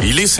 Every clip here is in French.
Il est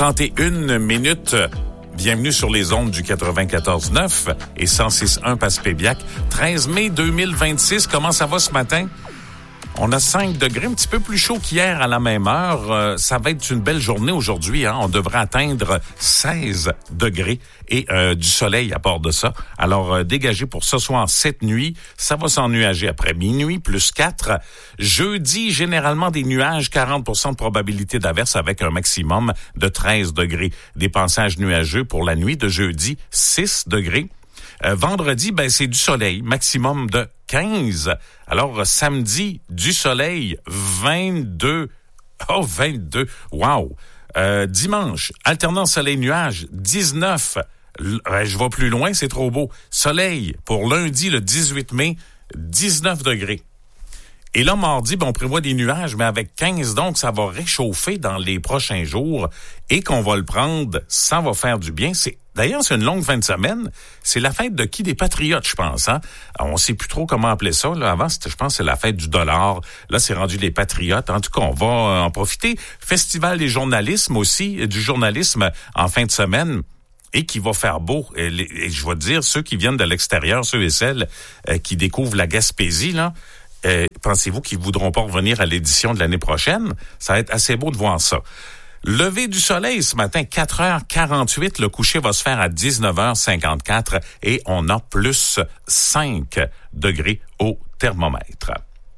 5h31. Bienvenue sur les ondes du 94.9 et 106.1 Passepébiac. 13 mai 2026. Comment ça va ce matin? On a 5 degrés, un petit peu plus chaud qu'hier à la même heure. Ça va être une belle journée aujourd'hui. On devrait atteindre 16 degrés et du soleil à part de ça. Alors, dégagé pour ce soir, cette nuit. Ça va s'ennuager après minuit, plus 4. Jeudi, généralement des nuages, 40% de probabilité d'averse avec un maximum de 13 degrés. Des passages nuageux pour la nuit de jeudi, 6 degrés. Vendredi, c'est du soleil, maximum de 15. Alors, samedi, du soleil, 22. Oh, 22. Wow. Dimanche, alternance soleil-nuage, 19. Je vais plus loin, c'est trop beau. Soleil, pour lundi, le 18 mai, 19 degrés. Et là, mardi, on prévoit des nuages, mais avec 15, donc ça va réchauffer dans les prochains jours et qu'on va le prendre, ça va faire du bien. D'ailleurs, c'est une longue fin de semaine. C'est la fête de qui? Des patriotes, je pense. On sait plus trop comment appeler ça. Là. Avant, je pense, c'est la fête du dollar. Là, c'est rendu les patriotes. En tout cas, on va en profiter. Festival des journalismes aussi, du journalisme en fin de semaine. Et qui va faire beau. Et je vais te dire, ceux qui viennent de l'extérieur, ceux et celles qui découvrent la Gaspésie, là, pensez-vous qu'ils voudront pas revenir à l'édition de l'année prochaine? Ça va être assez beau de voir ça. Lever du soleil ce matin, 4h48. Le coucher va se faire à 19h54 et on a plus 5 degrés au thermomètre.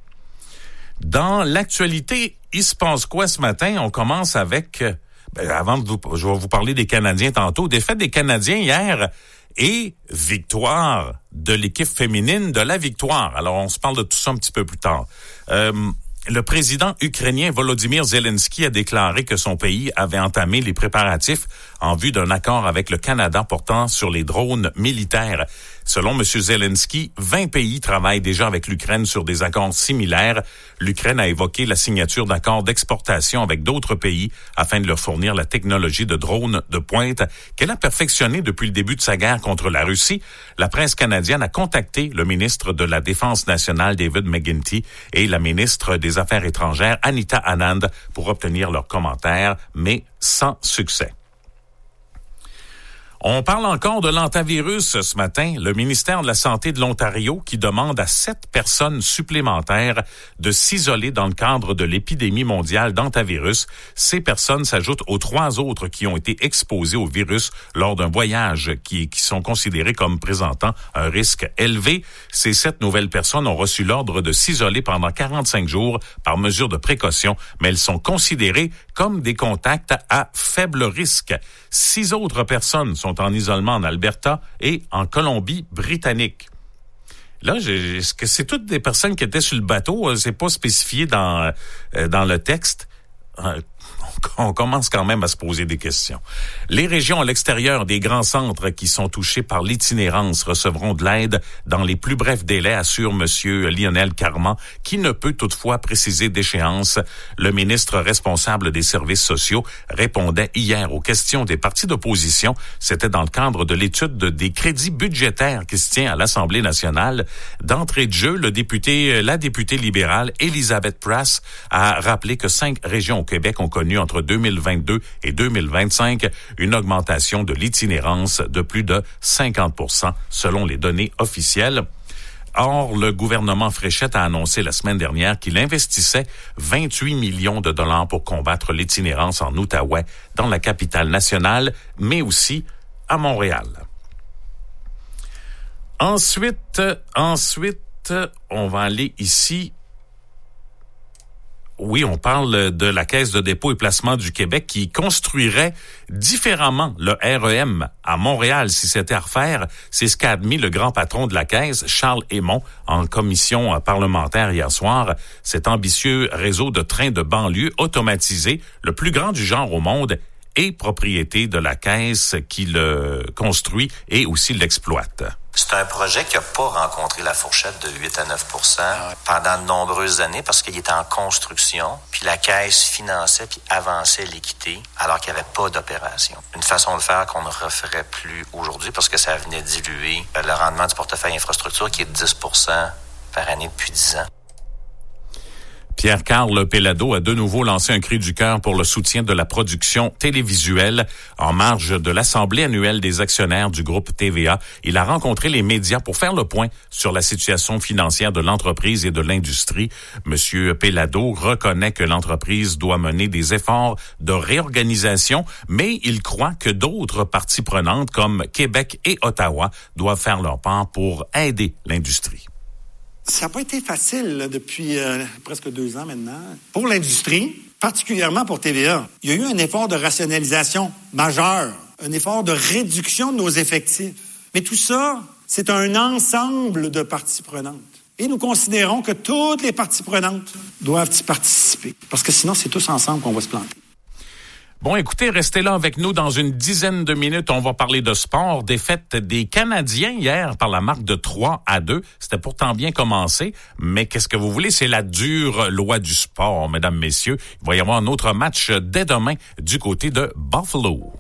Dans l'actualité, il se passe quoi ce matin? On commence avec... je vais vous parler des Canadiens tantôt. Défaite des Canadiens hier et victoire de l'équipe féminine de la victoire. Alors, on se parle de tout ça un petit peu plus tard. Le président ukrainien Volodymyr Zelensky a déclaré que son pays avait entamé les préparatifs en vue d'un accord avec le Canada portant sur les drones militaires. Selon M. Zelensky, 20 pays travaillent déjà avec l'Ukraine sur des accords similaires. L'Ukraine a évoqué la signature d'accords d'exportation avec d'autres pays afin de leur fournir la technologie de drones de pointe qu'elle a perfectionnée depuis le début de sa guerre contre la Russie. La presse canadienne a contacté le ministre de la Défense nationale David McGuinty et la ministre des Affaires étrangères Anita Anand pour obtenir leurs commentaires, mais sans succès. On parle encore de l'hantavirus ce matin. Le ministère de la Santé de l'Ontario qui demande à 7 personnes supplémentaires de s'isoler dans le cadre de l'épidémie mondiale d'hantavirus. Ces personnes s'ajoutent aux 3 autres qui ont été exposées au virus lors d'un voyage qui sont considérés comme présentant un risque élevé. Ces 7 nouvelles personnes ont reçu l'ordre de s'isoler pendant 45 jours par mesure de précaution, mais elles sont considérées comme des contacts à faible risque. 6 autres personnes sont en isolement en Alberta et en Colombie-Britannique. Là, est-ce que c'est toutes des personnes qui étaient sur le bateau? C'est pas spécifié dans le texte. On commence quand même à se poser des questions. Les régions à l'extérieur des grands centres qui sont touchés par l'itinérance recevront de l'aide dans les plus brefs délais, assure M. Lionel Carman, qui ne peut toutefois préciser d'échéance. Le ministre responsable des services sociaux répondait hier aux questions des partis d'opposition. C'était dans le cadre de l'étude des crédits budgétaires qui se tient à l'Assemblée nationale. D'entrée de jeu, la députée libérale Elisabeth Prass a rappelé que 5 régions au Québec ont connu entre 2022 et 2025 une augmentation de l'itinérance de plus de 50% selon les données officielles. Or, le gouvernement Fréchette a annoncé la semaine dernière qu'il investissait 28 millions de dollars pour combattre l'itinérance en Outaouais, dans la capitale nationale, mais aussi à Montréal. Ensuite, on va aller ici. Oui, on parle de la Caisse de dépôt et placement du Québec qui construirait différemment le REM à Montréal si c'était à refaire. C'est ce qu'a admis le grand patron de la Caisse, Charles Hémon, en commission parlementaire hier soir. Cet ambitieux réseau de trains de banlieue automatisé, le plus grand du genre au monde, est propriété de la Caisse qui le construit et aussi l'exploite. C'est un projet qui n'a pas rencontré la fourchette de 8 à 9 % pendant de nombreuses années parce qu'il était en construction, puis la Caisse finançait puis avançait l'équité alors qu'il n'y avait pas d'opération. Une façon de faire qu'on ne referait plus aujourd'hui parce que ça venait diluer le rendement du portefeuille infrastructure qui est de 10 % par année depuis 10 ans. Pierre-Carl Péladeau a de nouveau lancé un cri du cœur pour le soutien de la production télévisuelle. En marge de l'Assemblée annuelle des actionnaires du groupe TVA, il a rencontré les médias pour faire le point sur la situation financière de l'entreprise et de l'industrie. Monsieur Péladeau reconnaît que l'entreprise doit mener des efforts de réorganisation, mais il croit que d'autres parties prenantes comme Québec et Ottawa doivent faire leur part pour aider l'industrie. Ça n'a pas été facile là, depuis presque 2 ans maintenant. Pour l'industrie, particulièrement pour TVA, il y a eu un effort de rationalisation majeur, un effort de réduction de nos effectifs. Mais tout ça, c'est un ensemble de parties prenantes. Et nous considérons que toutes les parties prenantes doivent y participer. Parce que sinon, c'est tous ensemble qu'on va se planter. Bon, écoutez, restez là avec nous dans une dizaine de minutes. On va parler de sport. Défaite des Canadiens hier par la marque de 3-2. C'était pourtant bien commencé, mais qu'est-ce que vous voulez? C'est la dure loi du sport, mesdames, messieurs. Il va y avoir un autre match dès demain du côté de Buffalo.